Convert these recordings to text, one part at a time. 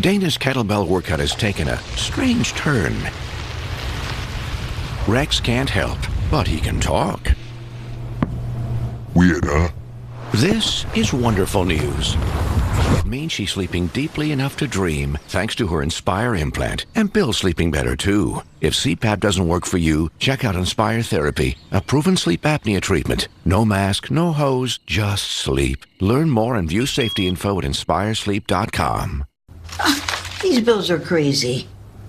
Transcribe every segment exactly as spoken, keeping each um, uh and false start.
Dana's kettlebell workout has taken a strange turn. Rex can't help, but he can talk. Weird, huh? This is wonderful news. It means she's sleeping deeply enough to dream, thanks to her Inspire implant. And Bill's sleeping better, too. If C PAP doesn't work for you, check out Inspire Therapy, a proven sleep apnea treatment. No mask, no hose, just sleep. Learn more and view safety info at inspire sleep dot com. Uh, these bills are crazy.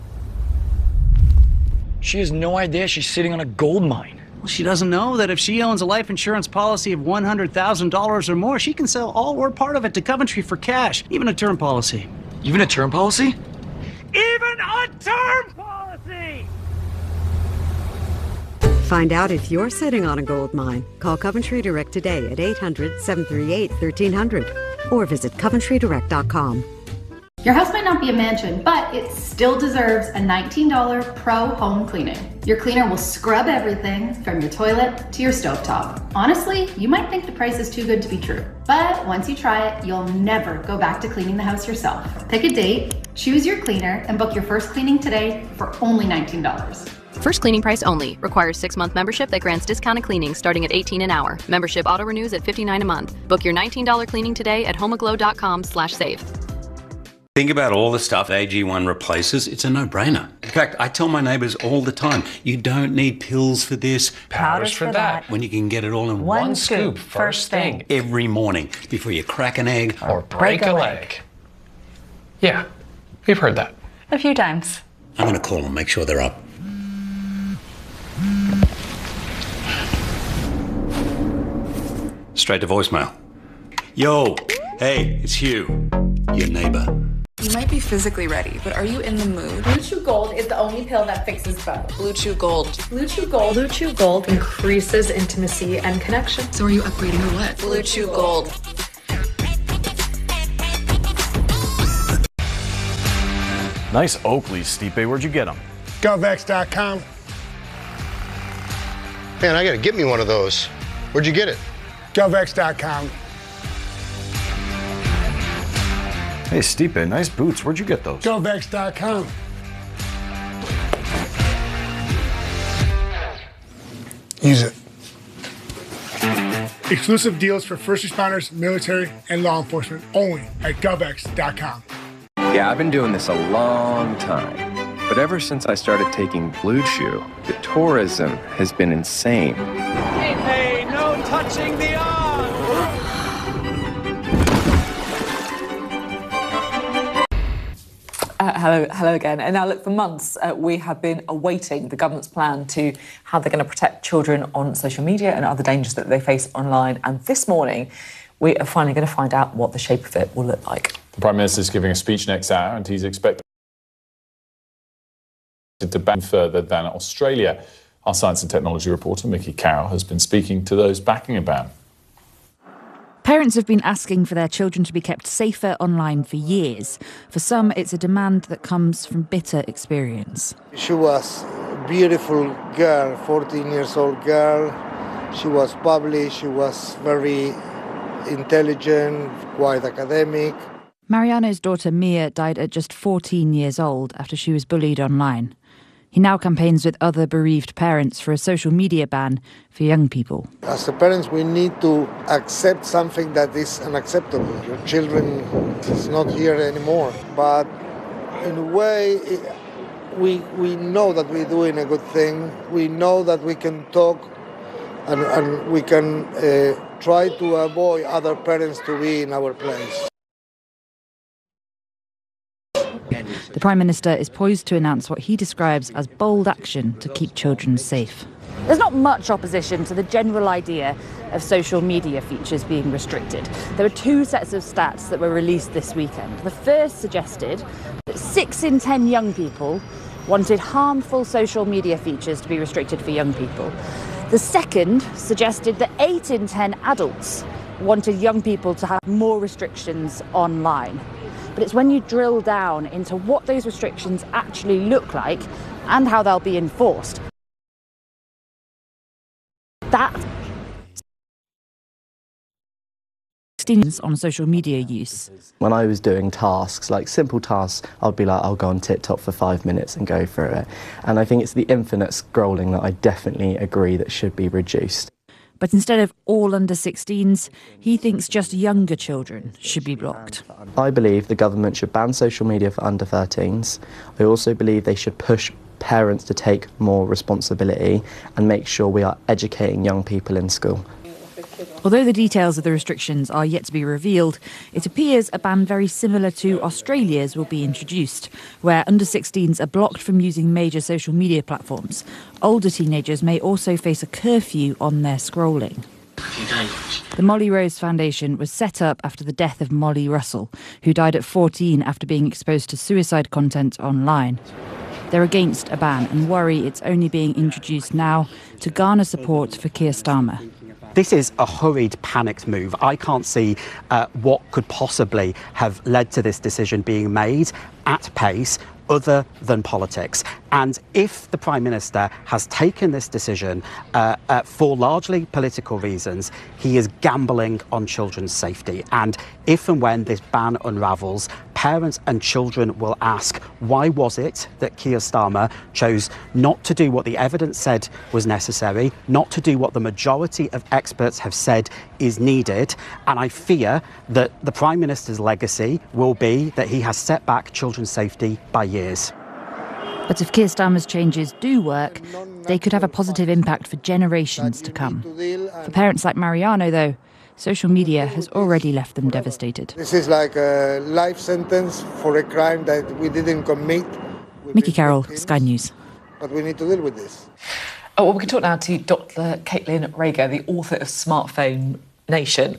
She has no idea she's sitting on a gold mine. Well, she doesn't know that if she owns a life insurance policy of one hundred thousand dollars or more, she can sell all or part of it to Coventry for cash, even a term policy. Even a term policy? Even a term policy! Find out if you're sitting on a gold mine. Call Coventry Direct today at eight hundred, seven three eight, one three zero zero or visit coventry direct dot com. Your house might not be a mansion, but it still deserves a nineteen dollar pro home cleaning. Your cleaner will scrub everything from your toilet to your stovetop. Honestly, you might think the price is too good to be true, but once you try it, you'll never go back to cleaning the house yourself. Pick a date, choose your cleaner, and book your first cleaning today for only nineteen dollars. First cleaning price only. Requires six-month membership that grants discounted cleaning starting at eighteen dollars an hour. Membership auto-renews at fifty-nine dollars a month. Book your nineteen dollar cleaning today at homaglow dot com slash save. Think about all the stuff A G one replaces. It's a no-brainer. In fact, I tell my neighbours all the time, you don't need pills for this, powders for that, when you can get it all in one, one scoop first thing every morning before you crack an egg or break a leg. Yeah, we've heard that a few times. I'm going to call them, make sure they're up. Straight to voicemail. Yo, hey, it's Hugh, your neighbour. You might be physically ready, but are you in the mood? Blue Chew Gold is the only pill that fixes both. Blue Chew Gold. Blue Chew Gold. Blue Chew Gold increases intimacy and connection. So are you upgrading or what? Blue Chew Gold. Nice Oakleys, Stipe. Where'd you get them? Govex dot com. Man, I gotta get me one of those. Where'd you get it? Govex dot com. Hey, Stipe, nice boots. Where'd you get those? Govex dot com. Use it. Exclusive deals for first responders, military, and law enforcement only at Govex dot com. Yeah, I've been doing this a long time. But ever since I started taking Blue Chew, the tourism has been insane. Hey, hey, no touching the arm! Uh, hello, hello again. And now, look, for months uh, we have been awaiting the government's plan to how they're going to protect children on social media and other dangers that they face online. And this morning, we are finally going to find out what the shape of it will look like. The Prime Minister is giving a speech next hour, and he's expected to ban further than Australia. Our science and technology reporter, Mickey Carroll, has been speaking to those backing a ban. Parents have been asking for their children to be kept safer online for years. For some, it's a demand that comes from bitter experience. She was a beautiful girl, fourteen years old girl. She was bubbly, she was very intelligent, quite academic. Mariano's daughter Mia died at just fourteen years old after she was bullied online. He now campaigns with other bereaved parents for a social media ban for young people. As the parents, we need to accept something that is unacceptable. Your children is not here anymore. But in a way, we, we know that we're doing a good thing. We know that we can talk and, and we can uh, try to avoid other parents to be in our place. The Prime Minister is poised to announce what he describes as bold action to keep children safe. There's not much opposition to the general idea of social media features being restricted. There were two sets of stats that were released this weekend. The first suggested that six in ten young people wanted harmful social media features to be restricted for young people. The second suggested that eight in ten adults wanted young people to have more restrictions online. But it's when you drill down into what those restrictions actually look like and how they'll be enforced. That sixteens on social media use. When I was doing tasks, like simple tasks, I'd be like, I'll go on TikTok for five minutes and go through it. And I think it's the infinite scrolling that I definitely agree that should be reduced. But instead of all under sixteens, he thinks just younger children should be blocked. I believe the government should ban social media for under thirteens. I also believe they should push parents to take more responsibility and make sure we are educating young people in school. Although the details of the restrictions are yet to be revealed, it appears a ban very similar to Australia's will be introduced, where under sixteens are blocked from using major social media platforms. Older teenagers may also face a curfew on their scrolling. The Molly Rose Foundation was set up after the death of Molly Russell, who died at fourteen after being exposed to suicide content online. They're against a ban and worry it's only being introduced now to garner support for Keir Starmer. This is a hurried, panicked move. I can't see uh, what could possibly have led to this decision being made at pace other than politics. And if the Prime Minister has taken this decision uh, uh, for largely political reasons, he is gambling on children's safety. And if and when this ban unravels, parents and children will ask, why was it that Keir Starmer chose not to do what the evidence said was necessary, not to do what the majority of experts have said is needed? And I fear that the Prime Minister's legacy will be that he has set back children's safety by years. But if Keir Starmer's changes do work, they could have a positive impact for generations to come. For parents like Mariano, though, social media has already left them devastated. This is like a life sentence for a crime that we didn't commit. Mickey Carroll, Sky News. But we need to deal with this. Oh, well, we can talk now to Doctor Caitlin Rager, the author of Smartphone Nation.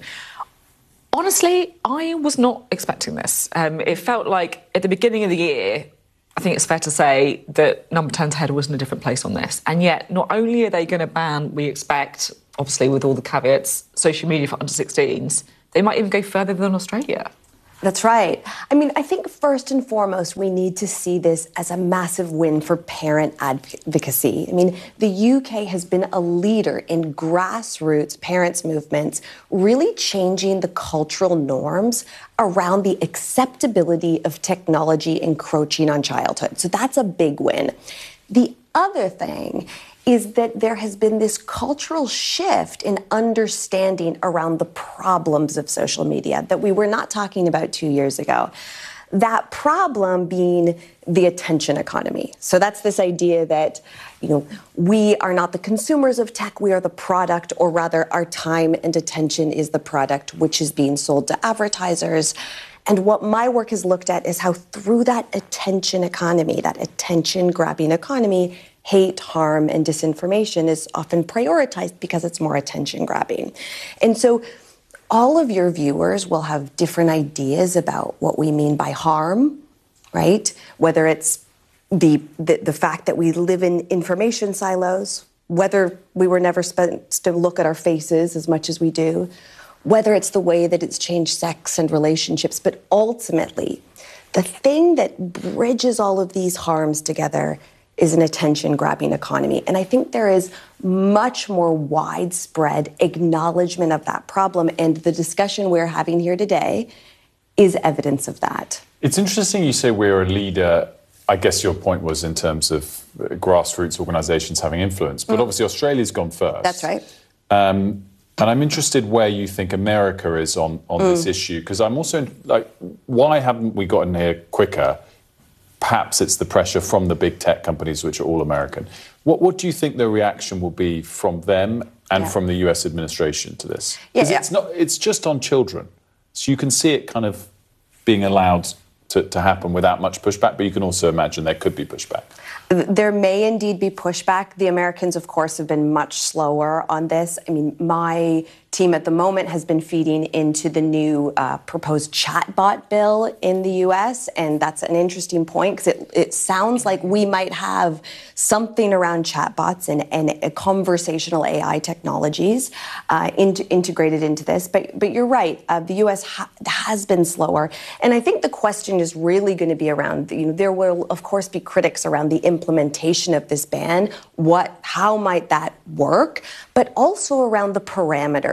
Honestly, I was not expecting this. Um, it felt like at the beginning of the year, I think it's fair to say that Number ten's head was in a different place on this. And yet, not only are they going to ban, we expect, obviously with all the caveats, social media for under sixteens, they might even go further than Australia. That's right. I mean, I think first and foremost, we need to see this as a massive win for parent advocacy. I mean, the U K has been a leader in grassroots parents' movements, really changing the cultural norms around the acceptability of technology encroaching on childhood. So that's a big win. The other thing is that there has been this cultural shift in understanding around the problems of social media that we were not talking about two years ago. That problem being the attention economy. So that's this idea that, you know, we are not the consumers of tech, we are the product, or rather our time and attention is the product which is being sold to advertisers. And what my work has looked at is how through that attention economy, that attention-grabbing economy, hate, harm, and disinformation is often prioritized because it's more attention-grabbing. And so all of your viewers will have different ideas about what we mean by harm, right? Whether it's the, the, the fact that we live in information silos, whether we were never supposed to look at our faces as much as we do, whether it's the way that it's changed sex and relationships, but ultimately, the thing that bridges all of these harms together is an attention-grabbing economy. And I think there is much more widespread acknowledgement of that problem, and the discussion we're having here today is evidence of that. It's interesting you say we're a leader. I guess your point was in terms of grassroots organisations having influence, but mm. obviously Australia's gone first. That's right. Um, and I'm interested where you think America is on, on mm. this issue, because I'm also, like, why haven't we gotten here quicker? Perhaps it's the pressure from the big tech companies, which are all American. What, what do you think the reaction will be from them and yeah. from the U S administration to this? Because yeah, yeah. it's not, it's just on children. So you can see it kind of being allowed to, to happen without much pushback, but you can also imagine there could be pushback. There may indeed be pushback. The Americans, of course, have been much slower on this. I mean, my team at the moment has been feeding into the new uh, proposed chatbot bill in the U S, and that's an interesting point because it, it sounds like we might have something around chatbots and, and uh, conversational A I technologies uh, in, integrated into this. But, but you're right, uh, the U S ha- has been slower, and I think the question is really going to be around, you know, there will, of course, be critics around the implementation of this ban. What, how might that work? But also around the parameters.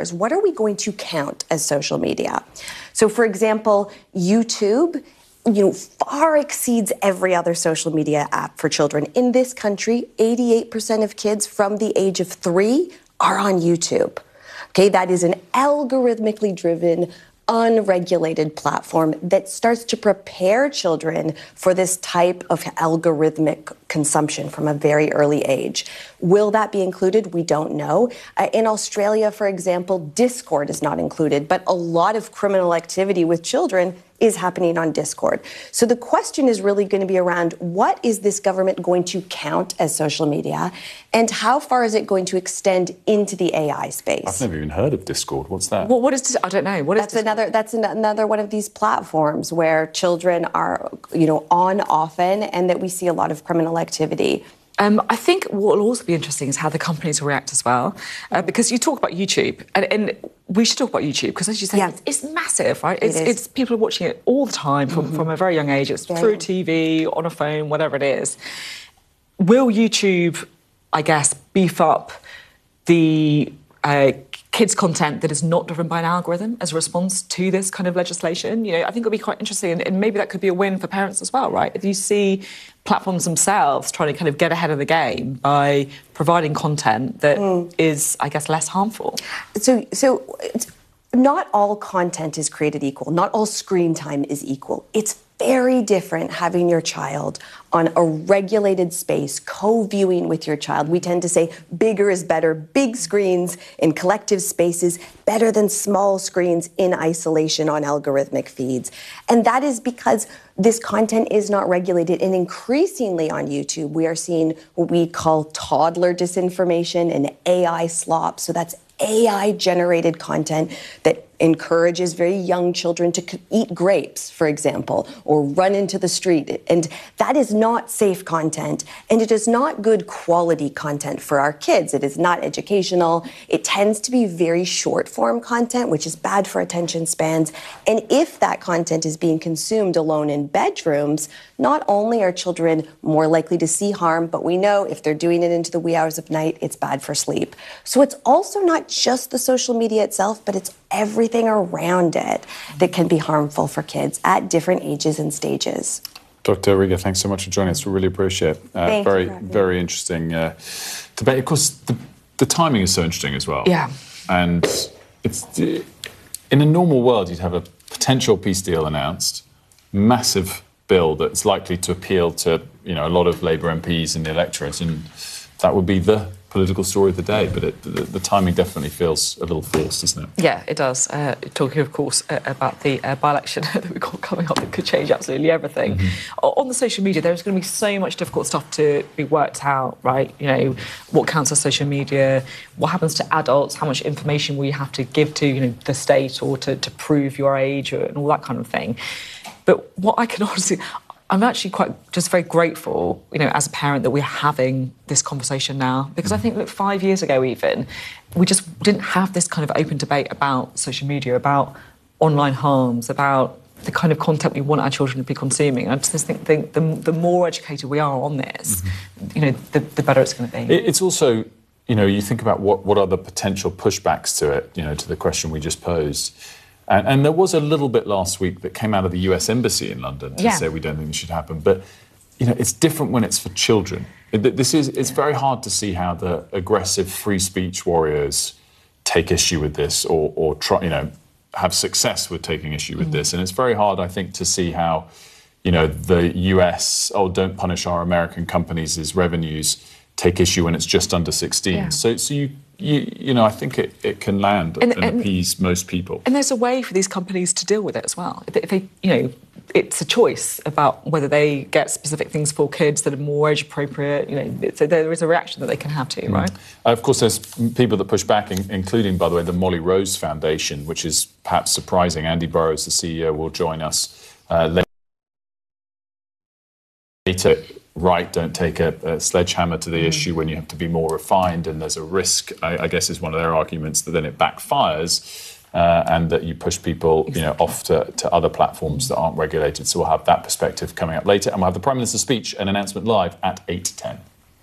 parameters. What are we going to count as social media? So, for example, YouTube, you know, far exceeds every other social media app for children. In this country, eighty-eight percent of kids from the age of three are on YouTube. Okay, that is an algorithmically driven, unregulated platform that starts to prepare children for this type of algorithmic consumption from a very early age. Will that be included? We don't know. Uh, in Australia, for example, Discord is not included, but a lot of criminal activity with children is happening on Discord. So the question is really going to be around what is this government going to count as social media and how far is it going to extend into the A I space? I've never even heard of Discord. What's that? Well, what is this? I don't know. What is that's another that's an, another one of these platforms where children are, you know, on often and that we see a lot of criminal activity. Um, I think what will also be interesting is how the companies will react as well. Uh, because you talk about YouTube, and, and we should talk about YouTube, because as you say, yeah. it's, it's massive, right? It's, it is. it's people are watching it all the time from, mm-hmm. from a very young age. It's yeah. through T V, on a phone, whatever it is. Will YouTube, I guess, beef up the uh, kids' content that is not driven by an algorithm as a response to this kind of legislation? You know, I think it'll be quite interesting, and, and maybe that could be a win for parents as well, right? If you see platforms themselves trying to kind of get ahead of the game by providing content that mm. is, I guess, less harmful. So, so it's, not all content is created equal. Not all screen time is equal. It's very different having your child on a regulated space, co-viewing with your child. We tend to say bigger is better, big screens in collective spaces, better than small screens in isolation on algorithmic feeds. And that is because this content is not regulated. And increasingly on YouTube, we are seeing what we call toddler disinformation and A I slop. So that's A I-generated content that encourages very young children to eat grapes, for example, or run into the street. And that is not safe content, and it is not good quality content for our kids. It is not educational. It tends to be very short-form content, which is bad for attention spans. And if that content is being consumed alone in bedrooms, not only are children more likely to see harm, but we know if they're doing it into the wee hours of night, it's bad for sleep. So it's also not just the social media itself, but it's everything around it that can be harmful for kids at different ages and stages. Doctor Riga, thanks so much for joining us. We really appreciate it. Uh, Thank very, you for having very me. interesting uh, debate. Of course, the, the timing is so interesting as well. Yeah. And it's in a normal world, you'd have a potential peace deal announced, massive bill that's likely to appeal to, you know, a lot of Labour M Ps in the electorate, and that would be the political story of the day, but it, the, the timing definitely feels a little forced, doesn't it? Yeah, it does. Uh, talking, of course, uh, about the uh, by-election that we've got coming up, it could change absolutely everything. Mm-hmm. On the social media, there's going to be so much difficult stuff to be worked out, right? You know, what counts as social media, what happens to adults, how much information will you have to give to, you know, the state or to, to prove your age or, and all that kind of thing. But what I can honestly... I'm actually quite just very grateful, you know, as a parent that we're having this conversation now, because I think, look, five years ago even, we just didn't have this kind of open debate about social media, about online harms, about the kind of content we want our children to be consuming. I just think, think the, the more educated we are on this, mm-hmm. you know, the, the better it's going to be. It's also, you know, you think about what, what are the potential pushbacks to it, you know, to the question we just posed. And, and there was a little bit last week that came out of the U S Embassy in London to yeah. say we don't think this should happen. But, you know, it's different when it's for children. It, this is, it's very hard to see how the aggressive free speech warriors take issue with this or, or try, you know, have success with taking issue with mm. this. And it's very hard, I think, to see how, you know, the U S, oh, don't punish our American companies' revenues, take issue when it's just under sixteen. Yeah. So, so you... You, you know, I think it, it can land and, and, and appease most people. And there's a way for these companies to deal with it as well. If they, if they, you know, it's a choice about whether they get specific things for kids that are more age appropriate. You know, so there is a reaction that they can have to, mm. right? Uh, of course, there's people that push back, in, including, by the way, the Molly Rose Foundation, which is perhaps surprising. Andy Burrows, the C E O, will join us uh, later. Right, don't take a, a sledgehammer to the mm. issue when you have to be more refined, and there's a risk, I, I guess is one of their arguments, that then it backfires uh, and that you push people, exactly. you know, off to, to other platforms that aren't regulated. So we'll have that perspective coming up later, and we'll have the Prime Minister's speech and announcement live at eight ten.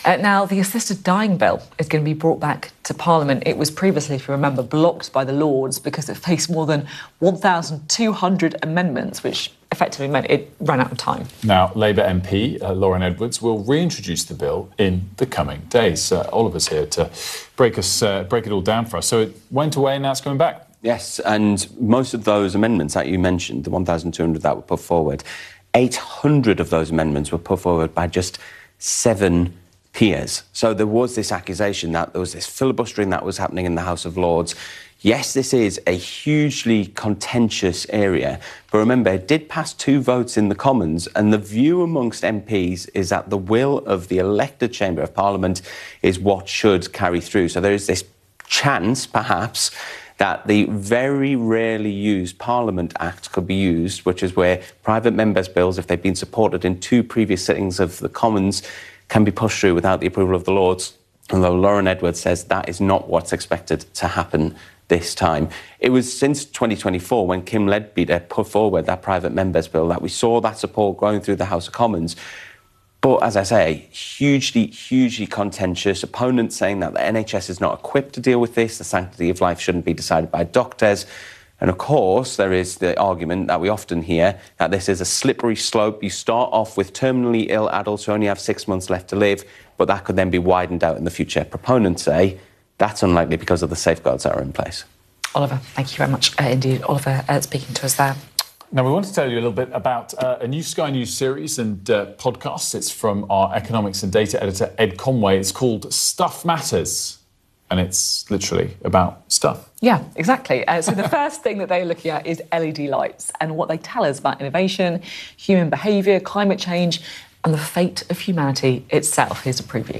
Uh, now, the assisted dying bill is going to be brought back to Parliament. It was previously, if you remember, blocked by the Lords because it faced more than one thousand two hundred amendments, which effectively meant it ran out of time. Now, Labour M P uh, Lauren Edwards will reintroduce the bill in the coming days. Uh, Oliver's here to break us, uh, break it all down for us. So it went away and now it's coming back. Yes, and most of those amendments that you mentioned, the one thousand two hundred that were put forward, eight hundred of those amendments were put forward by just seven peers. So there was this accusation that there was this filibustering that was happening in the House of Lords. Yes, this is a hugely contentious area, but remember, it did pass two votes in the Commons, and the view amongst M Ps is that the will of the elected Chamber of Parliament is what should carry through. So there is this chance, perhaps, that the very rarely used Parliament Act could be used, which is where private members' bills, if they've been supported in two previous sittings of the Commons, can be pushed through without the approval of the Lords, although Lauren Edwards says that is not what's expected to happen this time. It was since twenty twenty-four, when Kim Leadbeater put forward that private members' bill, that we saw that support growing through the House of Commons. But, as I say, hugely, hugely contentious. Opponents saying that the N H S is not equipped to deal with this, the sanctity of life shouldn't be decided by doctors. And, of course, there is the argument that we often hear that this is a slippery slope. You start off with terminally ill adults who only have six months left to live, but that could then be widened out in the future. Proponents say that's unlikely because of the safeguards that are in place. Oliver, thank you very much uh, indeed. Oliver uh, speaking to us there. Now, we want to tell you a little bit about uh, a new Sky News series and uh, podcast. It's from our economics and data editor, Ed Conway. It's called Stuff Matters, and it's literally about stuff. Yeah, exactly. Uh, so the first thing that they're looking at is L E D lights and what they tell us about innovation, human behaviour, climate change, and the fate of humanity itself. Here's a preview.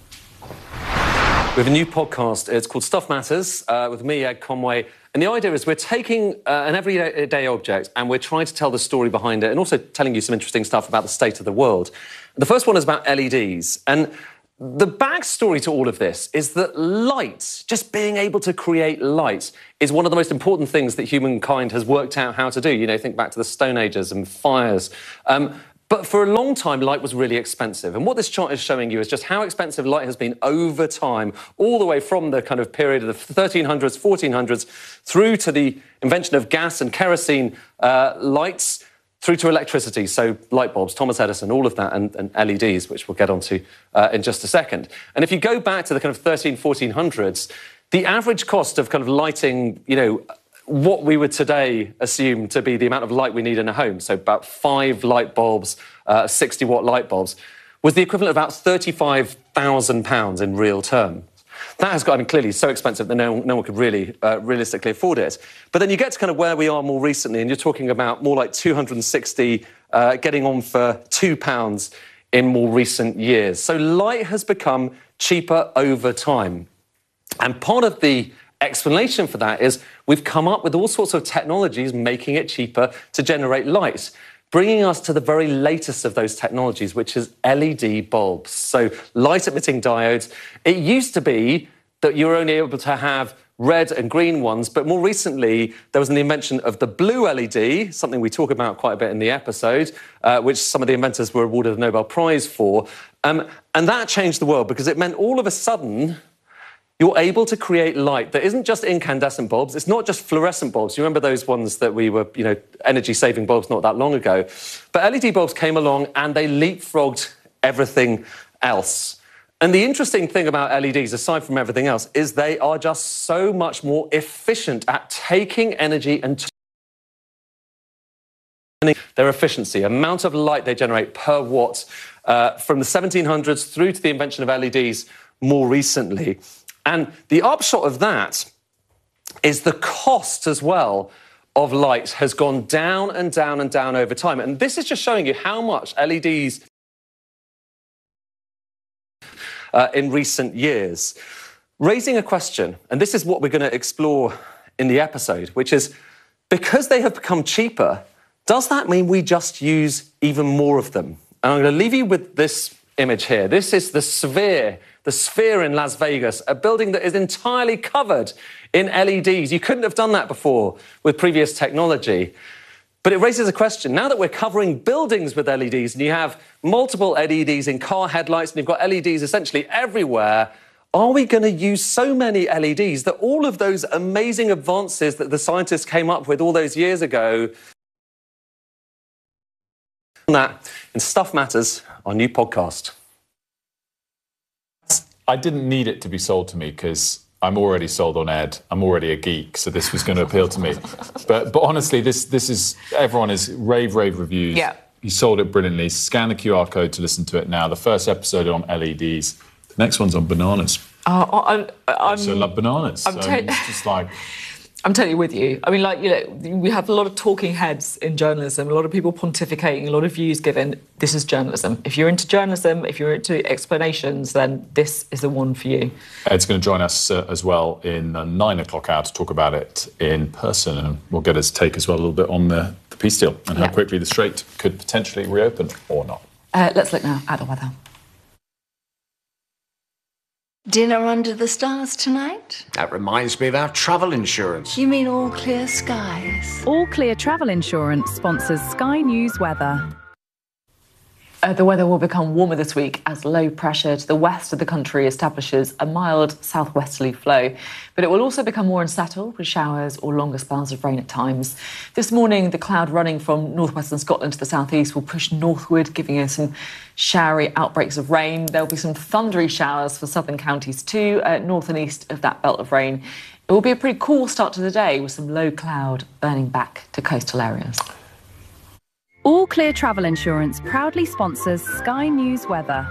We have a new podcast. It's called Stuff Matters, uh, with me, Ed Conway. And the idea is we're taking uh, an everyday object and we're trying to tell the story behind it and also telling you some interesting stuff about the state of the world. The first one is about L E Ds. And the backstory to all of this is that light, just being able to create light, is one of the most important things that humankind has worked out how to do. You know, think back to the Stone Ages and fires. Um, But for a long time, light was really expensive. And what this chart is showing you is just how expensive light has been over time, all the way from the kind of period of the thirteen hundreds, fourteen hundreds, through to the invention of gas and kerosene uh, lights, through to electricity. So light bulbs, Thomas Edison, all of that, and, and L E Ds, which we'll get onto uh, in just a second. And if you go back to the kind of thirteen, fourteen hundreds, the average cost of kind of lighting, you know, what we would today assume to be the amount of light we need in a home, so about five light bulbs, uh, sixty watt light bulbs, was the equivalent of about thirty-five thousand pounds in real terms. That has got, I mean, clearly so expensive that no, no one could really uh, realistically afford it. But then you get to kind of where we are more recently, and you're talking about more like two hundred sixty, uh, getting on for two pounds in more recent years. So light has become cheaper over time. And part of the explanation for that is we've come up with all sorts of technologies making it cheaper to generate light, bringing us to the very latest of those technologies, which is L E D bulbs. So light-emitting diodes. It used to be that you were only able to have red and green ones, but more recently there was an invention of the blue L E D, something we talk about quite a bit in the episode, uh, which some of the inventors were awarded a Nobel Prize for. Um, and that changed the world because it meant all of a sudden you're able to create light that isn't just incandescent bulbs. It's not just fluorescent bulbs. You remember those ones that we were, you know, energy-saving bulbs not that long ago. But L E D bulbs came along and they leapfrogged everything else. And the interesting thing about L E Ds, aside from everything else, is they are just so much more efficient at taking energy and turning their efficiency, amount of light they generate per watt, uh, from the seventeen hundreds through to the invention of L E Ds more recently. And the upshot of that is the cost as well of light has gone down and down and down over time. And this is just showing you how much L E Ds uh, in recent years. Raising a question, and this is what we're going to explore in the episode, which is, because they have become cheaper, does that mean we just use even more of them? And I'm going to leave you with this image here. This is the Sphere, the Sphere in Las Vegas, a building that is entirely covered in L E Ds. You couldn't have done that before with previous technology. But it raises a question. Now that we're covering buildings with L E Ds and you have multiple L E Ds in car headlights and you've got L E Ds essentially everywhere, are we going to use so many L E Ds that all of those amazing advances that the scientists came up with all those years ago... That in Stuff Matters, our new podcast. I didn't need it to be sold to me because I'm already sold on Ed. I'm already a geek, so this was going to appeal to me. But but honestly, this this is everyone is rave rave reviews. Yeah. You sold it brilliantly. Scan the Q R code to listen to it now. The first episode on L E Ds. The next one's on bananas. Oh, I'm, I I'm, so love bananas. I'm so te- it's just like. I'm totally with you. I mean, like, you know, we have a lot of talking heads in journalism, a lot of people pontificating, a lot of views given. This is journalism. If you're into journalism, if you're into explanations, then this is the one for you. Ed's going to join us uh, as well in the nine o'clock hour to talk about it in person, and we'll get his take as well a little bit on the, the peace deal and how Yeah. quickly the Strait could potentially reopen or not. Uh, let's look now at the weather. Dinner under the stars tonight? That reminds me of our travel insurance. You mean All Clear Skies? All Clear Travel Insurance sponsors Sky News weather. Uh, the weather will become warmer this week as low pressure to the west of the country establishes a mild southwesterly flow. But it will also become more unsettled with showers or longer spells of rain at times. This morning, the cloud running from northwestern Scotland to the southeast will push northward, giving us some showery outbreaks of rain. There'll be some thundery showers for southern counties too, uh, north and east of that belt of rain. It will be a pretty cool start to the day with some low cloud burning back to coastal areas. All Clear Travel Insurance proudly sponsors Sky News weather.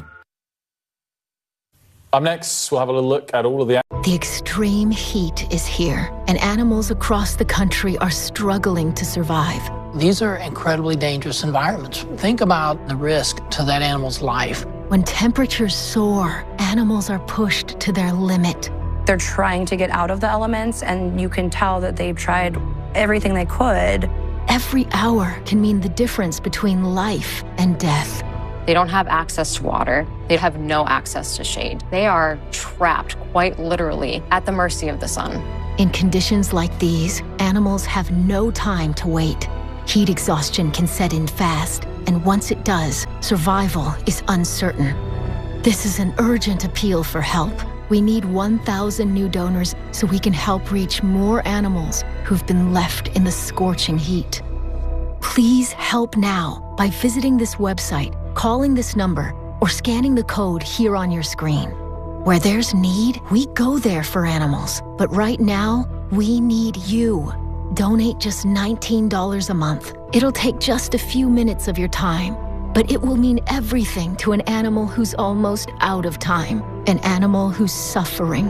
Up next, we'll have a little look at all of the... The extreme heat is here, and animals across the country are struggling to survive. These are incredibly dangerous environments. Think about the risk to that animal's life. When temperatures soar, animals are pushed to their limit. They're trying to get out of the elements, and you can tell that they've tried everything they could. Every hour can mean the difference between life and death. They don't have access to water. They have no access to shade. They are trapped, quite literally, at the mercy of the sun. In conditions like these, animals have no time to wait. Heat exhaustion can set in fast, and once it does, survival is uncertain. This is an urgent appeal for help. We need one thousand new donors so we can help reach more animals who've been left in the scorching heat. Please help now by visiting this website, calling this number, or scanning the code here on your screen. Where there's need, we go there for animals. But right now, we need you. Donate just nineteen dollars a month. It'll take just a few minutes of your time, but it will mean everything to an animal who's almost out of time, an animal who's suffering.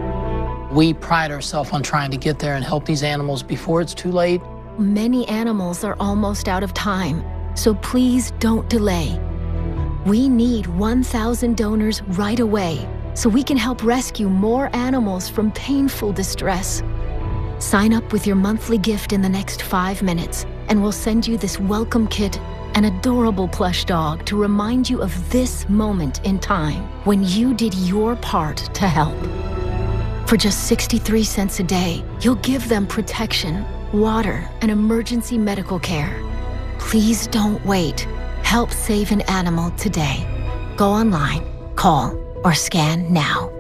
We pride ourselves on trying to get there and help these animals before it's too late. Many animals are almost out of time, so please don't delay. We need one thousand donors right away so we can help rescue more animals from painful distress. Sign up with your monthly gift in the next five minutes, and we'll send you this welcome kit, an adorable plush dog to remind you of this moment in time when you did your part to help. For just sixty-three cents a day, you'll give them protection, water, and emergency medical care. Please don't wait. Help save an animal today. Go online, call, or scan now.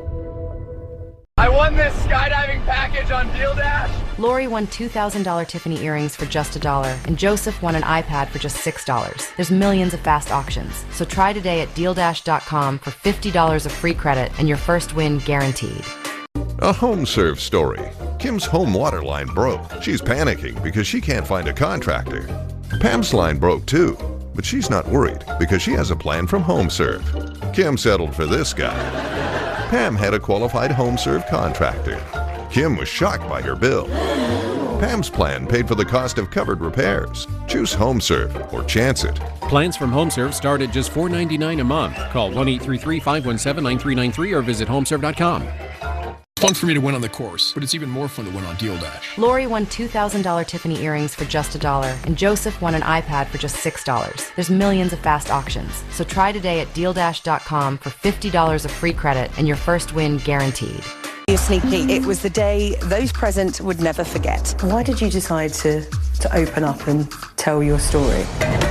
I won this skydiving package on Deal Dash. Lori won two thousand dollars Tiffany earrings for just a dollar, and Joseph won an iPad for just six dollars. There's millions of fast auctions, so try today at deal dash dot com for fifty dollars of free credit and your first win guaranteed. A HomeServe story. Kim's home water line broke. She's panicking because she can't find a contractor. Pam's line broke too, but she's not worried because she has a plan from HomeServe. Kim settled for this guy. Pam had a qualified HomeServe contractor. Kim was shocked by her bill. Pam's plan paid for the cost of covered repairs. Choose HomeServe or chance it. Plans from HomeServe start at just four ninety-nine a month. Call one eight three three, five one seven, nine three nine three or visit homeserve dot com. It's fun for me to win on the course, but it's even more fun to win on Deal Dash. Lori won two thousand dollars Tiffany earrings for just a dollar, and Joseph won an iPad for just six dollars. There's millions of fast auctions, so try today at deal dash dot com for fifty dollars of free credit and your first win guaranteed. Your sneak peek. It was the day those present would never forget. Why did you decide to, to open up and tell your story?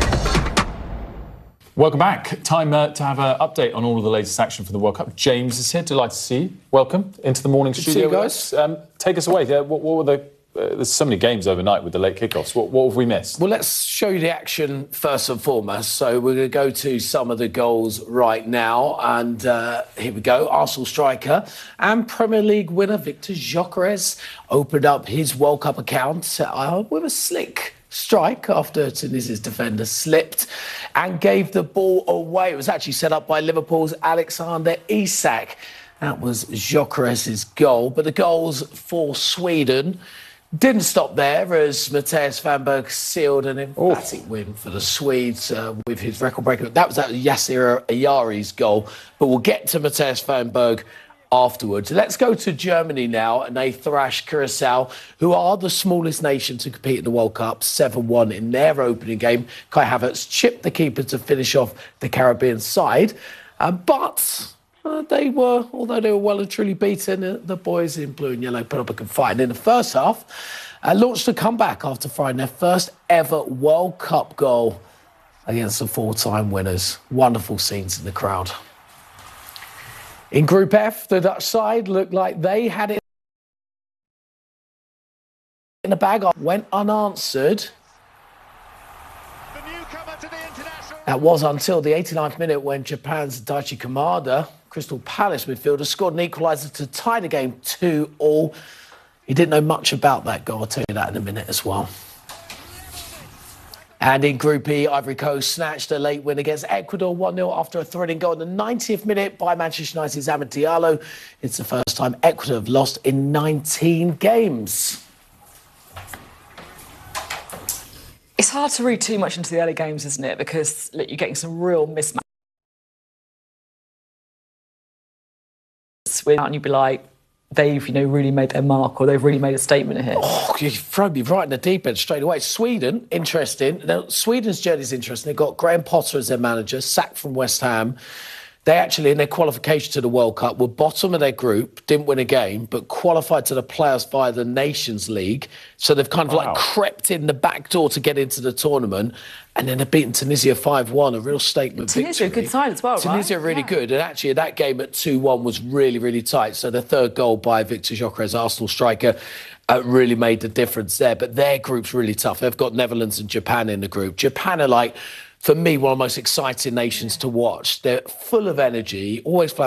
Welcome back. Time uh, to have an update on all of the latest action for the World Cup. James is here. Delighted to see you. Welcome into the morning Good studio, to see you guys. Um, take us away. Yeah, what, what were the... Uh, there's so many games overnight with the late kickoffs. What, what have we missed? Well, let's show you the action first and foremost. So we're going to go to some of the goals right now. And uh, here we go. Arsenal striker and Premier League winner Victor Gyökeres opened up his World Cup account uh, with a slick strike after Tunisia's defender slipped and gave the ball away. It was actually set up by Liverpool's Alexander Isak. That was Gyökeres' goal. But the goals for Sweden didn't stop there as Mattias Vanberg sealed an emphatic win for the Swedes uh, with his record-breaking. That was at Yasser Ayari's goal, but we'll get to Mattias Vanberg afterwards. Let's go to Germany now, and they thrashed Curacao, who are the smallest nation to compete in the World Cup, seven one in their opening game. Kai Havertz chipped the keeper to finish off the Caribbean side, uh, but... Uh, they were, although they were well and truly beaten, uh, the boys in blue and yellow put up a good fight. And in the first half, uh, launched a comeback after finding their first ever World Cup goal against the four-time winners. Wonderful scenes in the crowd. In Group F, the Dutch side looked like they had it in the bag. Went unanswered. That was until the eighty-ninth minute when Japan's Daichi Kamada, Crystal Palace midfielder, scored an equaliser to tie the game two all. He didn't know much about that goal. I'll tell you that in a minute as well. And in Group E, Ivory Coast snatched a late win against Ecuador one nil after a thrilling goal in the ninetieth minute by Manchester United's Amad Diallo. It's the first time Ecuador have lost in nineteen games. It's hard to read too much into the early games, isn't it? Because look, you're getting some real mismatches. And you'd be like, they've, you know, really made their mark, or they've really made a statement here. Oh, you throw me right in the deep end straight away. Sweden, interesting. Now, Sweden's journey is interesting. They've got Graham Potter as their manager, sacked from West Ham. They actually, in their qualification to the World Cup, were bottom of their group, didn't win a game, but qualified to the playoffs via the Nations League. So they've kind of wow. like crept in the back door to get into the tournament. And then they've beaten Tunisia five one, a real statement Tunisia, victory. a good side as well, Tunisia right? really yeah. good. And actually, that game at two one was really, really tight. So the third goal by Victor Gyökeres, Arsenal striker, uh, really made the difference there. But their group's really tough. They've got Netherlands and Japan in the group. Japan are like, for me, one of the most exciting nations to watch. They're full of energy, always